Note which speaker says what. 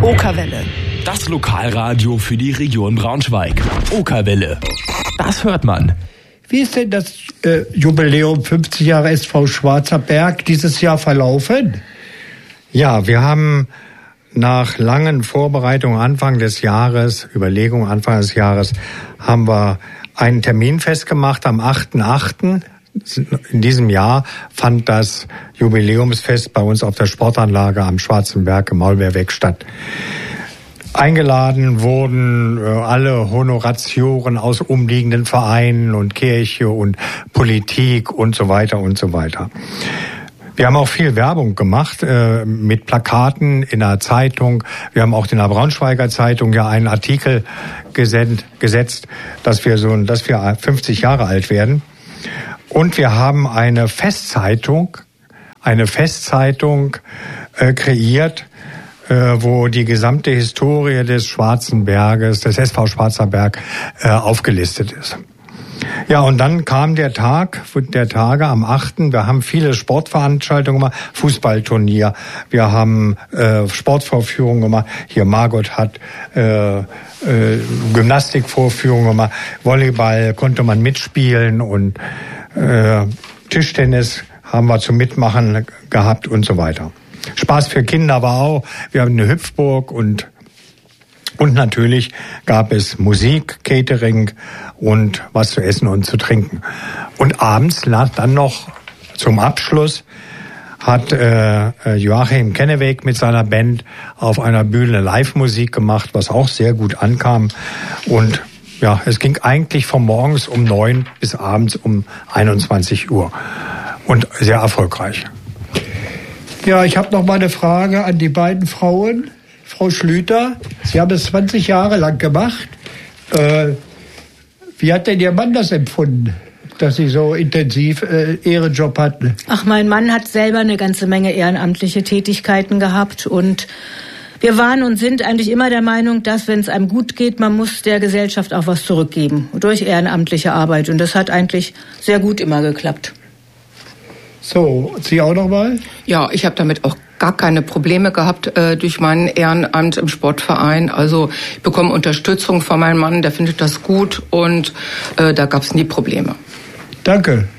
Speaker 1: Okerwelle.
Speaker 2: Das Lokalradio für die Region Braunschweig. Okerwelle. Das hört man.
Speaker 3: Wie ist denn das Jubiläum 50 Jahre SV Schwarzer Berg dieses Jahr verlaufen?
Speaker 4: Ja, wir haben nach langen Vorbereitungen Anfang des Jahres, Überlegungen Anfang des Jahres, haben wir einen Termin festgemacht am 8.8. In diesem Jahr fand das Jubiläumsfest bei uns auf der Sportanlage am Schwarzen Berg im Maulbeerweg statt. Eingeladen wurden alle Honoratioren aus umliegenden Vereinen und Kirche und Politik und so weiter und so weiter. Wir haben auch viel Werbung gemacht mit Plakaten in der Zeitung. Wir haben auch in der Braunschweiger Zeitung ja einen Artikel gesetzt, dass wir 50 Jahre alt werden. Und wir haben eine Festzeitung kreiert, wo die gesamte Historie des Schwarzen Berges, des SV Schwarzer Berg, aufgelistet ist. Ja, und dann kam der Tage am 8. Wir haben viele Sportveranstaltungen gemacht, Fußballturnier, wir haben Sportvorführungen gemacht. Hier Margot hat Gymnastikvorführungen gemacht, Volleyball konnte man mitspielen und Tischtennis haben wir zum Mitmachen gehabt und so weiter. Spaß für Kinder war auch. Wir haben eine Hüpfburg und natürlich gab es Musik, Catering und was zu essen und zu trinken. Und abends dann noch zum Abschluss hat Joachim Kenneweg mit seiner Band auf einer Bühne Live-Musik gemacht, was auch sehr gut ankam. Und ja, es ging eigentlich von morgens um 9 bis abends um 21 Uhr. Und sehr erfolgreich.
Speaker 3: Ja, ich habe noch mal eine Frage an die beiden Frauen. Frau Schlüter, Sie haben es 20 Jahre lang gemacht. Wie hat denn Ihr Mann das empfunden, dass Sie so intensiv Ehrenjob hatten?
Speaker 5: Ach, mein Mann hat selber eine ganze Menge ehrenamtliche Tätigkeiten gehabt und wir waren und sind eigentlich immer der Meinung, dass, wenn es einem gut geht, man muss der Gesellschaft auch was zurückgeben durch ehrenamtliche Arbeit. Und das hat eigentlich sehr gut immer geklappt.
Speaker 3: So, Sie auch noch mal?
Speaker 6: Ja, ich habe damit auch gar keine Probleme gehabt durch mein Ehrenamt im Sportverein. Also ich bekomme Unterstützung von meinem Mann, der findet das gut und da gab es nie Probleme.
Speaker 3: Danke.